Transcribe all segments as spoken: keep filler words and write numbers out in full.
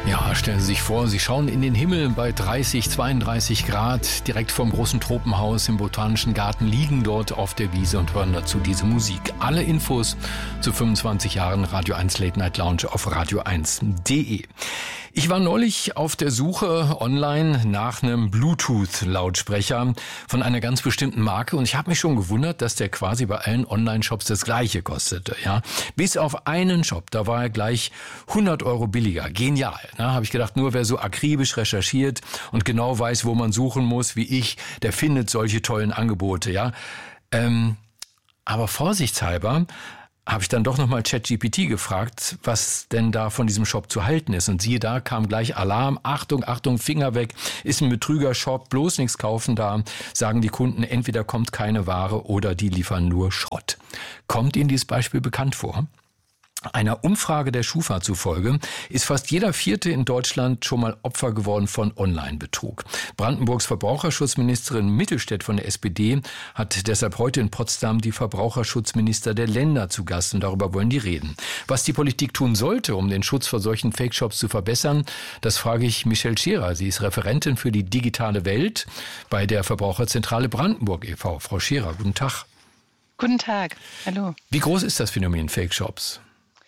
Ja, stellen Sie sich vor, Sie schauen in den Himmel bei dreißig, zweiunddreißig Grad. Direkt vorm großen Tropenhaus im Botanischen Garten liegen dort auf der Wiese und hören dazu diese Musik. Alle Infos zu fünfundzwanzig Jahren Radio eins Late Night Lounge auf radio eins punkt de. Ich war neulich auf der Suche online nach einem Bluetooth-Lautsprecher von einer ganz bestimmten Marke und ich habe mich schon gewundert, dass der quasi bei allen Online-Shops das Gleiche kostete. Ja, bis auf einen Shop, da war er gleich hundert Euro billiger. Genial. Na, habe ich gedacht, nur wer so akribisch recherchiert und genau weiß, wo man suchen muss, wie ich, der findet solche tollen Angebote. Ja, ähm, aber vorsichtshalber habe ich dann doch nochmal ChatGPT gefragt, was denn da von diesem Shop zu halten ist. Und siehe da, kam gleich Alarm, Achtung, Achtung, Finger weg, ist ein Betrüger-Shop, bloß nichts kaufen da, sagen die Kunden, entweder kommt keine Ware oder die liefern nur Schrott. Kommt Ihnen dieses Beispiel bekannt vor? Einer Umfrage der Schufa zufolge ist fast jeder Vierte in Deutschland schon mal Opfer geworden von Online-Betrug. Brandenburgs Verbraucherschutzministerin Mittelstädt von der S P D hat deshalb heute in Potsdam die Verbraucherschutzminister der Länder zu Gast und darüber wollen die reden. Was die Politik tun sollte, um den Schutz vor solchen Fake-Shops zu verbessern, das frage ich Michelle Scherer. Sie ist Referentin für die digitale Welt bei der Verbraucherzentrale Brandenburg e V Frau Scherer, guten Tag. Guten Tag, hallo. Wie groß ist das Phänomen Fake-Shops?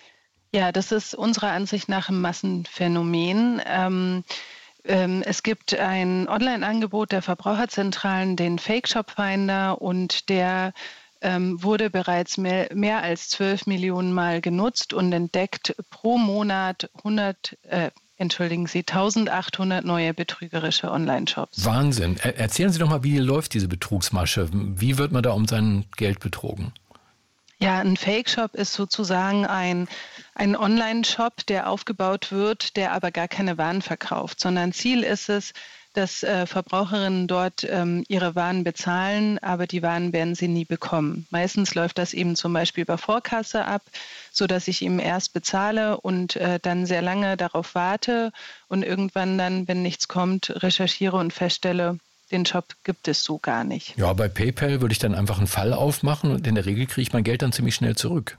Ja, das ist unserer Ansicht nach ein Massenphänomen. Ähm, ähm, es gibt ein Online-Angebot der Verbraucherzentralen, den Fake Shop Finder, und der ähm, wurde bereits mehr, mehr als zwölf Millionen Mal genutzt und entdeckt pro Monat hundert, äh, entschuldigen Sie, eintausendachthundert neue betrügerische Online-Shops. Wahnsinn. Er- erzählen Sie doch mal, wie läuft diese Betrugsmasche? Wie wird man da um sein Geld betrogen? Ja, ein Fake-Shop ist sozusagen ein, ein Online-Shop, der aufgebaut wird, der aber gar keine Waren verkauft, sondern Ziel ist es, dass äh, Verbraucherinnen dort ähm, ihre Waren bezahlen, aber die Waren werden sie nie bekommen. Meistens läuft das eben zum Beispiel über Vorkasse ab, sodass ich eben erst bezahle und äh, dann sehr lange darauf warte und irgendwann dann, wenn nichts kommt, recherchiere und feststelle, den Shop gibt es so gar nicht. Ja, bei PayPal würde ich dann einfach einen Fall aufmachen und in der Regel kriege ich mein Geld dann ziemlich schnell zurück.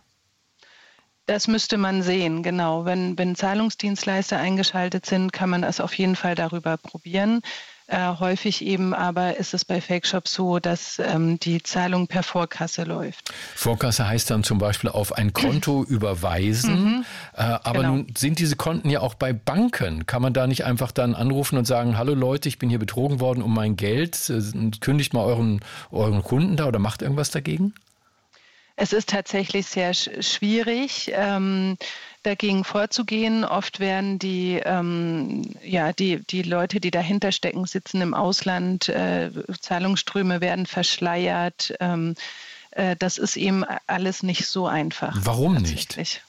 Das müsste man sehen, genau. Wenn, wenn Zahlungsdienstleister eingeschaltet sind, kann man das auf jeden Fall darüber probieren. Äh, häufig eben aber ist es bei Fake-Shops so, dass ähm, die Zahlung per Vorkasse läuft. Vorkasse heißt dann zum Beispiel auf ein Konto überweisen. Mhm. Äh, aber genau. Nun sind diese Konten ja auch bei Banken. Kann man da nicht einfach dann anrufen und sagen, hallo Leute, ich bin hier betrogen worden um mein Geld. Kündigt mal euren, euren Kunden da oder macht irgendwas dagegen? Es ist tatsächlich sehr sch- schwierig, ähm, dagegen vorzugehen. Oft werden die, ähm, ja, die, die Leute, die dahinter stecken, sitzen im Ausland. Äh, Zahlungsströme werden verschleiert. Ähm, äh, das ist eben alles nicht so einfach. Warum nicht?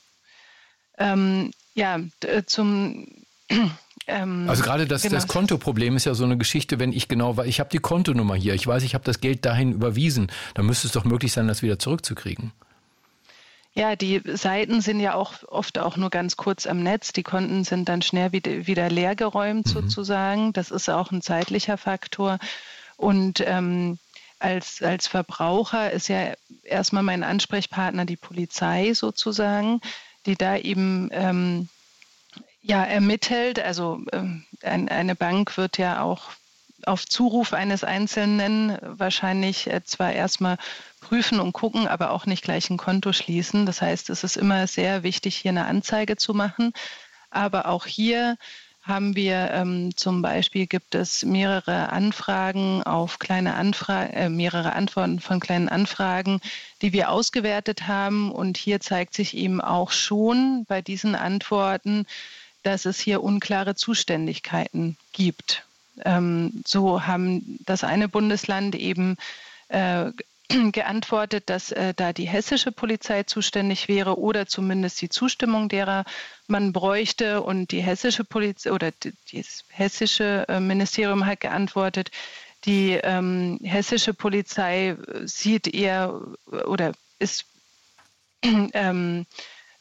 Ähm, ja, d- zum... Ähm, also gerade das, genau. das Kontoproblem ist ja so eine Geschichte, wenn ich genau weiß, ich habe die Kontonummer hier, ich weiß, ich habe das Geld dahin überwiesen, dann müsste es doch möglich sein, das wieder zurückzukriegen. Ja, die Seiten sind ja auch oft auch nur ganz kurz am Netz, die Konten sind dann schnell wieder, wieder leergeräumt mhm. sozusagen, das ist auch ein zeitlicher Faktor und ähm, als, als Verbraucher ist ja erstmal mein Ansprechpartner die Polizei sozusagen, die da eben ähm, ja, ermittelt. Also ähm, ein, eine Bank wird ja auch auf Zuruf eines Einzelnen wahrscheinlich äh, zwar erstmal prüfen und gucken, aber auch nicht gleich ein Konto schließen. Das heißt, es ist immer sehr wichtig, hier eine Anzeige zu machen. Aber auch hier haben wir ähm, zum Beispiel, gibt es mehrere Anfragen auf kleine Anfragen, äh, mehrere Antworten von kleinen Anfragen, die wir ausgewertet haben. Und hier zeigt sich eben auch schon bei diesen Antworten, dass es hier unklare Zuständigkeiten gibt. Ähm, so haben das eine Bundesland eben äh, geantwortet, dass äh, da die hessische Polizei zuständig wäre oder zumindest die Zustimmung derer man bräuchte. Und die hessische Polizei oder die, das hessische äh, Ministerium hat geantwortet, die ähm, hessische Polizei sieht eher oder ist ähm,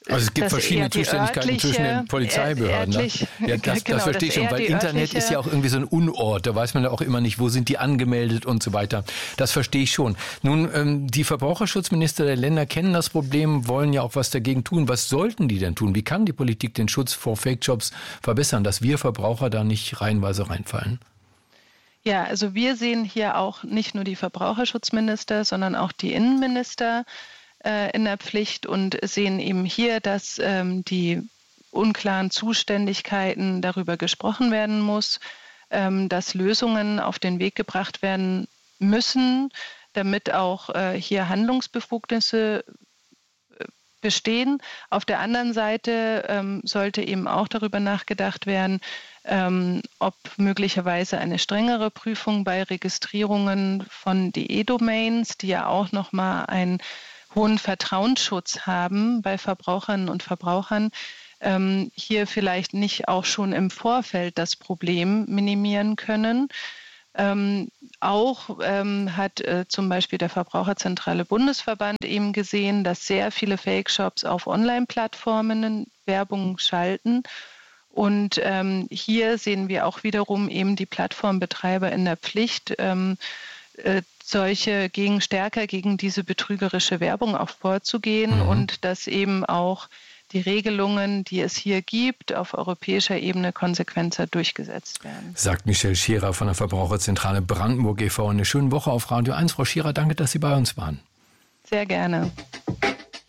Also es gibt verschiedene Zuständigkeiten zwischen den Polizeibehörden. Örtlich, ne? ja, das, genau, das verstehe ich schon, weil Internet ist ja auch irgendwie so ein Unort. Da weiß man ja auch immer nicht, wo sind die angemeldet und so weiter. Das verstehe ich schon. Nun, ähm, die Verbraucherschutzminister der Länder kennen das Problem, wollen ja auch was dagegen tun. Was sollten die denn tun? Wie kann die Politik den Schutz vor Fake-Jobs verbessern, dass wir Verbraucher da nicht reihenweise reinfallen? Ja, also wir sehen hier auch nicht nur die Verbraucherschutzminister, sondern auch die Innenminister in der Pflicht und sehen eben hier, dass ähm, die unklaren Zuständigkeiten darüber gesprochen werden muss, ähm, dass Lösungen auf den Weg gebracht werden müssen, damit auch äh, hier Handlungsbefugnisse bestehen. Auf der anderen Seite ähm, sollte eben auch darüber nachgedacht werden, ähm, ob möglicherweise eine strengere Prüfung bei Registrierungen von D E-Domains, die ja auch nochmal ein hohen Vertrauensschutz haben bei Verbraucherinnen und Verbrauchern, ähm, hier vielleicht nicht auch schon im Vorfeld das Problem minimieren können. Ähm, auch ähm, hat äh, zum Beispiel der Verbraucherzentrale Bundesverband eben gesehen, dass sehr viele Fake-Shops auf Online-Plattformen Werbung schalten. Und ähm, hier sehen wir auch wiederum eben die Plattformbetreiber in der Pflicht, ähm, äh, solche gegen stärker gegen diese betrügerische Werbung auch vorzugehen mhm. und dass eben auch die Regelungen, die es hier gibt, auf europäischer Ebene konsequenter durchgesetzt werden. Sagt Michelle Scherer von der Verbraucherzentrale Brandenburg e V Eine schöne Woche auf Radio eins. Frau Scherer, danke, dass Sie bei uns waren. Sehr gerne.